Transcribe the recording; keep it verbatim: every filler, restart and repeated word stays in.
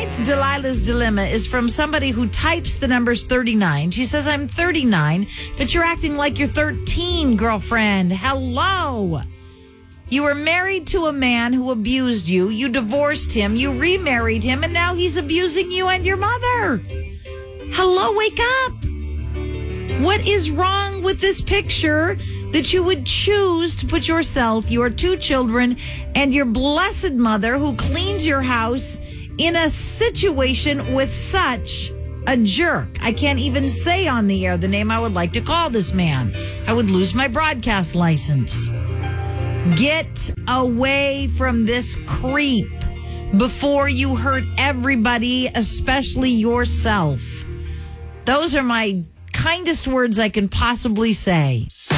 Tonight's Delilah's Dilemma is from somebody who types the numbers thirty-nine. She says, I'm thirty-nine, but you're acting like you're thirteen, girlfriend. Hello. You were married to a man who abused you. You divorced him. You remarried him, and now he's abusing you and your mother. Hello, wake up. What is wrong with this picture that you would choose to put yourself, your two children, and your blessed mother who cleans your house in a situation with such a jerk? I can't even say on the air the name I would like to call this man. I would lose my broadcast license. Get away from this creep before you hurt everybody, especially yourself. Those are my kindest words I can possibly say.